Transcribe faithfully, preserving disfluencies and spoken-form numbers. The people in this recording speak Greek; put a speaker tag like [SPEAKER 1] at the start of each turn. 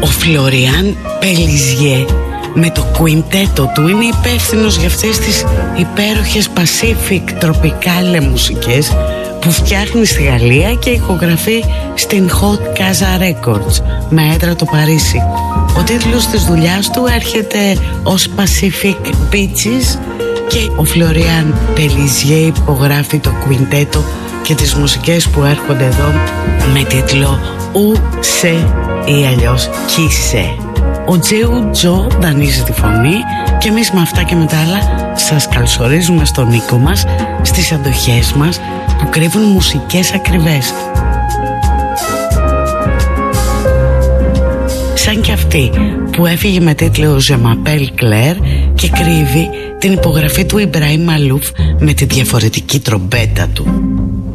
[SPEAKER 1] Ο Φλωριάν Πελιζιέ με το κουιντέτο του είναι υπεύθυνος για αυτές τις υπέροχες Pacific τροπικάλε μουσικές που φτιάχνει στη Γαλλία και ηχογραφεί στην Hot Casa Records με έδρα το Παρίσι. Ο τίτλος της δουλειάς του έρχεται ως Pacific Beaches και ο Φλωριάν Πελιζιέ υπογράφει το κουιντέτο και τις μουσικές που έρχονται εδώ με τίτλο Ου Σε ή αλλιώς Κίσε. Ο Τζέου Τζο δανείζει τη φωνή και εμείς με αυτά και με τα άλλα σας καλωσορίζουμε στον οίκο μας, στις αντοχές μας που κρύβουν μουσικές ακριβές. Σαν και αυτή που έφυγε με τίτλο Je m'appelle Claire και κρύβει την υπογραφή του Ιμπραήμ Μαλούφ με τη διαφορετική τρομπέτα του.